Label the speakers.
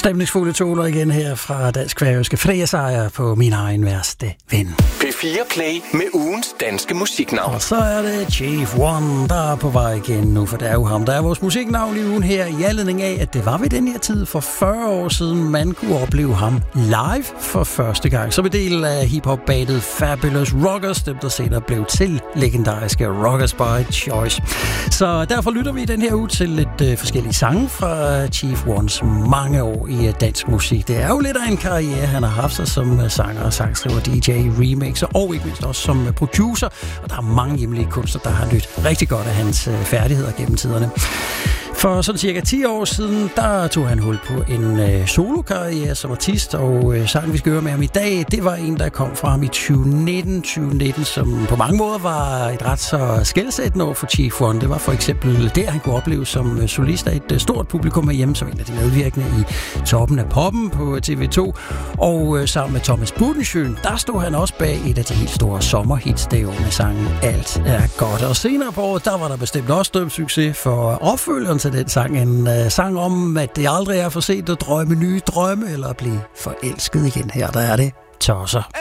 Speaker 1: Stemningsfulde toner igen her fra dansk-færøske Freja på min egen værste ven.
Speaker 2: P4 Play med ugens danske musiknavn.
Speaker 1: Og så er det Chief One, der er på vej igen nu, for det er jo ham, der er vores musiknavn i ugen her, i anledning af, at det var ved den her tid for 40 år siden, man kunne opleve ham live for første gang. Som en del af hiphop-bandet Fabulous Rockers, dem der senere blev til legendariske Rockers by Choice. Så derfor lytter vi den her uge til lidt forskellige sange fra Chief Ones mange år i dansk musik. Det er jo lidt af en karriere, han har haft sig som sanger, sangskriver, DJ, remixer og ikke mindst også som producer. Og der er mange hjemlige kunstnere, der har nydt rigtig godt af hans færdigheder gennem tiderne. For sådan cirka 10 år siden, der tog han hul på en solokarriere som artist, og sangen, vi skal høre med ham i dag, det var en, der kom fra ham i 2019, som på mange måder var et ret så skelsættende år for Chief One. Det var for eksempel der, han kunne opleve som solist af et stort publikum herhjemme, som en af de medvirkende i Toppen af Poppen på TV2, og sammen med Thomas Budensjøen, der stod han også bag et af de helt store sommerhits det år med sangen Alt er godt. Og senere på året, der var der bestemt også dømt succes for opfølgeren til den sang. En sang om, at det aldrig er for sent at drømme nye drømme, eller at blive forelsket igen. Her der er det Tosser.